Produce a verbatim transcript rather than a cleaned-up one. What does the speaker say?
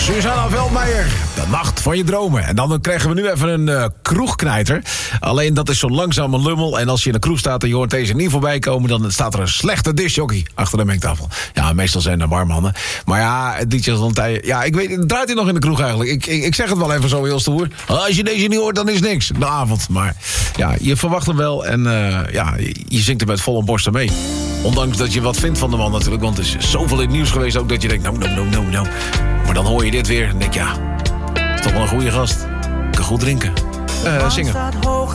Susanna Veldmeijer, de nacht van je dromen. En dan krijgen we nu even een uh, kroegknijter. Alleen dat is zo'n langzame lummel. En als je in een kroeg staat en je hoort deze niet voorbij komen... dan staat er een slechte discjockey achter de mengtafel. Ja, meestal zijn er barmannen. Maar ja, D J's van Tijen... Ja, ik weet, draait hij nog in de kroeg eigenlijk? Ik, ik, ik zeg het wel even zo heel stoer. Als je deze niet hoort, dan is niks. De avond. Maar ja, je verwacht hem wel. En uh, ja, je zingt er met volle borsten mee. Ondanks dat je wat vindt van de man natuurlijk. Want er is zoveel in het nieuws geweest ook dat je denkt... nou, nou, nou, nou, nou. Maar dan hoor je dit weer en denk ja, is toch wel een goede gast. Kan goed drinken. Uh, zingen.